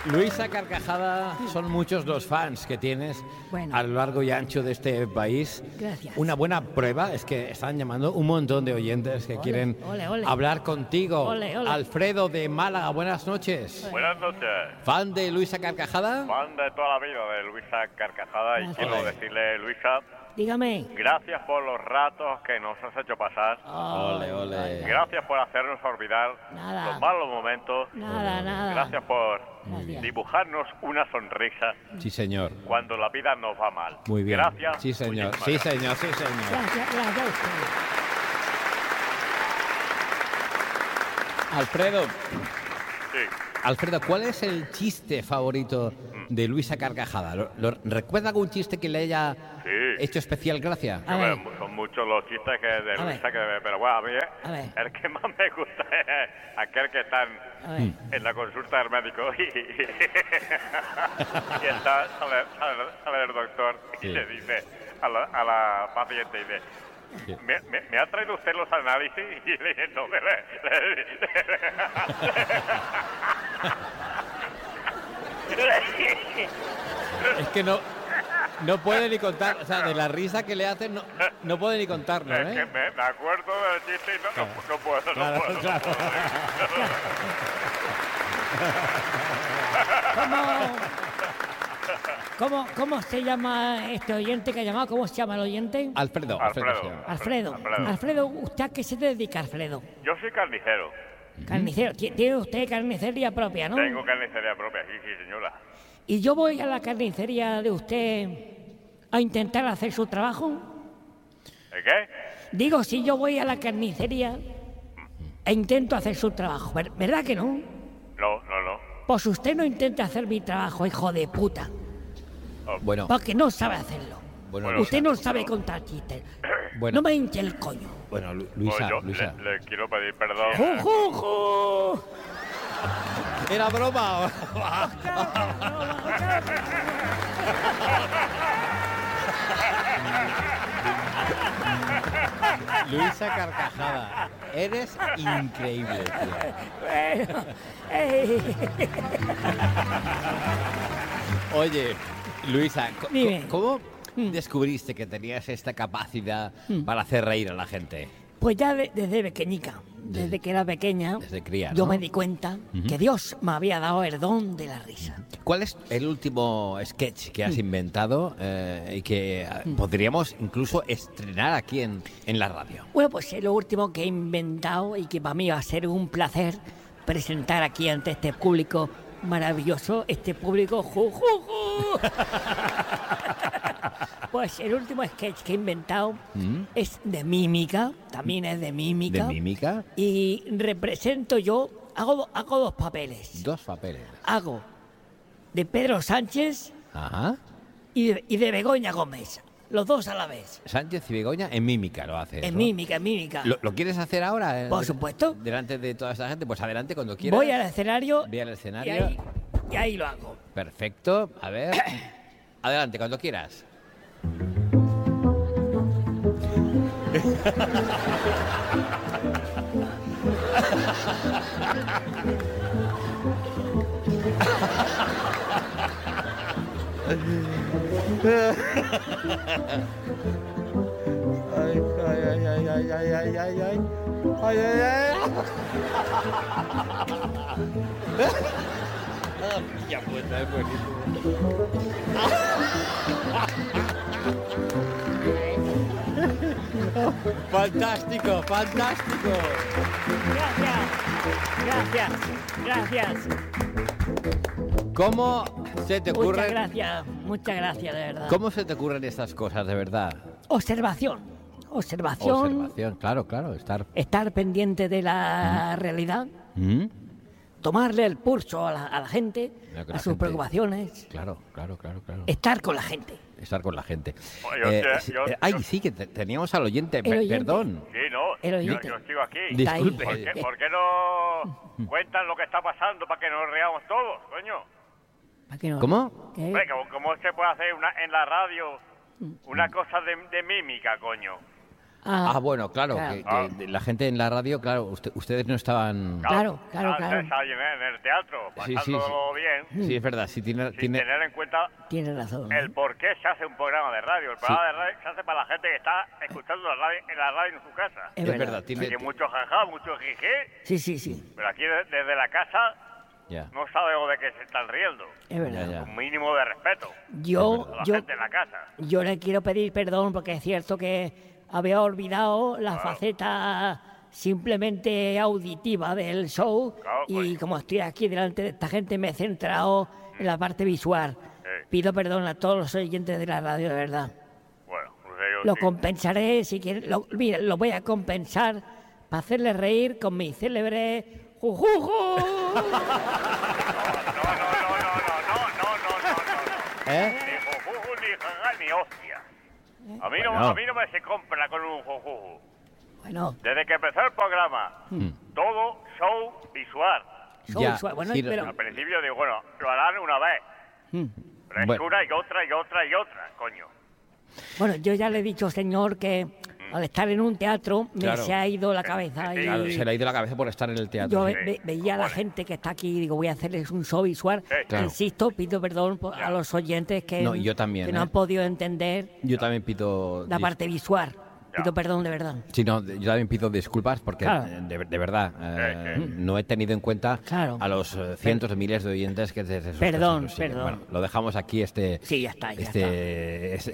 Luisa Carcajada, son muchos los fans que tienes a lo largo y ancho de este país. Gracias. Una buena prueba es que están llamando un montón de oyentes que quieren hablar contigo. Alfredo de Málaga, buenas noches. Buenas noches. ¿Fan de Luisa Carcajada? Fan de toda la vida de Luisa Carcajada y quiero decirle, Luisa, dígame. Gracias por los ratos que nos has hecho pasar. Ole, ole. Gracias por hacernos olvidar los malos momentos. Nada. Gracias por dibujarnos una sonrisa. Sí, señor. Cuando la vida nos va mal. Muy bien. Gracias. Sí, señor. Muchísimas Sí, gracias. señor. Sí, señor. Gracias a usted. Alfredo, ¿cuál es el chiste favorito de Luisa Carcajada? ¿Recuerda algún chiste que le haya hecho especial gracia? Son muchos los chistes que de Luisa, pero bueno, a mí el que más me gusta es aquel que está en la consulta del médico y sale el doctor y le dice a la paciente, dice, ¿Me ha traído usted los análisis? Y le dije, no, Es que no puede ni contar, o sea, de la risa que le hacen, no puede ni contarlo, ¿eh? Es que me acuerdo del chiste y no puedo. Claro. ¿Cómo se llama este oyente que ha llamado? ¿Cómo se llama el oyente? Alfredo. Alfredo, ¿usted a qué se dedica, Alfredo? Yo soy carnicero. Carnicero. Tiene usted carnicería propia, ¿no? Tengo carnicería propia, sí, señora. ¿Y yo voy a la carnicería de usted a intentar hacer su trabajo? ¿El qué? Digo, si yo voy a la carnicería e intento hacer su trabajo, ¿verdad que no? No. Pues usted no intente hacer mi trabajo, hijo de puta. Bueno. Porque no sabe hacerlo. Bueno, usted no sabe contar chistes. No me hinche el coño. Bueno, Luisa. Le quiero pedir perdón. ¡Ju! ¿Era broma? Luisa Carcajada, eres increíble, tío. Oye, Luisa, ¿cómo descubriste que tenías esta capacidad para hacer reír a la gente? Pues ya desde pequeñica, desde que era pequeña, desde cría, yo me di cuenta que Dios me había dado el don de la risa. ¿Cuál es el último sketch que has inventado y que podríamos incluso estrenar aquí en la radio? Bueno, pues es lo último que he inventado y que para mí va a ser un placer presentar aquí ante este público maravilloso, este público Pues el último sketch que he inventado es de mímica, también es de mímica. ¿De mímica? Y represento yo, hago dos papeles. Dos papeles. Hago de Pedro Sánchez y de Begoña Gómez, los dos a la vez. Sánchez y Begoña en mímica lo haces, En ¿no? mímica. ¿Lo quieres hacer ahora? Por supuesto. Delante de toda esta gente, pues adelante cuando quieras. Voy al escenario. Y ahí lo hago. Perfecto. A ver. Adelante, cuando quieras. Ya puesta, es buenísimo. Fantástico. Gracias. ¿Cómo se te ocurre? Muchas gracias, de verdad. ¿Cómo se te ocurren estas cosas, de verdad? Observación, claro, estar pendiente de la realidad, tomarle el pulso a la gente, a sus preocupaciones. Claro. Estar con la gente. Sí, que teníamos al oyente. Perdón. Sí, no, yo sigo aquí. Disculpe. ¿Por qué no cuentan lo que está pasando para que nos reamos todos, coño? ¿Cómo? ¿Cómo se puede hacer en la radio una cosa de mímica, coño? Bueno, claro. Que la gente en la radio, claro, ustedes no estaban... Claro. Ustedes ahí en el teatro, pasándolo bien. Sí, es verdad. Sí, sin tener en cuenta el por qué se hace un programa de radio. El programa de radio se hace para la gente que está escuchando la radio en su casa. Es verdad. Tiene mucho jajá, mucho jijé. Sí. Pero aquí desde la casa... Ya. No sabemos de qué se están riendo. Es verdad. Ya. Un mínimo de respeto. Yo gente en la casa. Yo le quiero pedir perdón porque es cierto que había olvidado la faceta simplemente auditiva del show y como estoy aquí delante de esta gente me he centrado en la parte visual. Pido perdón a todos los oyentes de la radio, de verdad. Bueno, lo compensaré si quieren. Mira, lo voy a compensar para hacerles reír con mi célebre... ¡Jujuju! No. Ni jujuju, ni jaja, ni hostia. A mí no me se compra con un jujuju. Bueno. Desde que empezó el programa, todo show visual. Bueno, sí, pero... Al principio digo, bueno, lo harán una vez. Pero es una y otra, coño. Bueno, yo ya le he dicho, señor, que al estar en un teatro se ha ido la cabeza. Claro, se le ha ido la cabeza por estar en el teatro. Yo veía a la gente que está aquí y digo, voy a hacerles un show visual. Insisto, pido perdón a los oyentes que yo también, que no han podido entender yo también pido la parte visual. Pido perdón de verdad. Sí, yo también pido disculpas porque de verdad no he tenido en cuenta a los cientos de miles de oyentes que desde sus Perdón. Bueno, lo dejamos aquí Sí, ya está. este